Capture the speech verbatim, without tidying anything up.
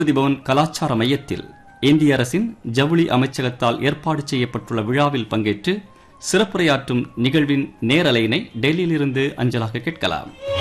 பவன் கலாச்சார மையத்தில் இந்திய அரசின் ஜவுளி அமைச்சகத்தால் ஏற்பாடு செய்யப்பட்டுள்ள விழாவில் பங்கேற்று சிறப்புரையாற்றும் நிகழ்வின் நேரலையினை டெல்லியிலிருந்து அஞ்சலாக கேட்கலாம்.